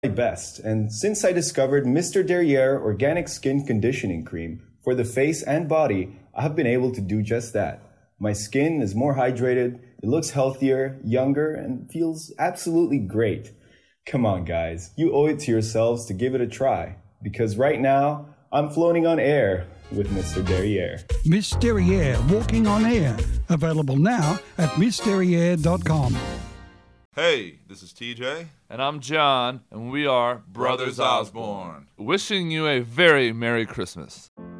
my best, and since I discovered Mr. Derriere Organic Skin Conditioning Cream for the face and body, I have been able to do just that. My skin is more hydrated, it looks healthier, younger, and feels absolutely great. Come on, guys, you owe it to yourselves to give it a try, because right now, I'm floating on air with Mr. Derriere. Miss Derriere Walking on Air. Available now at missderriere.com. Hey, this is TJ. And I'm John, and we are Brothers Osborne. Wishing you a very Merry Christmas.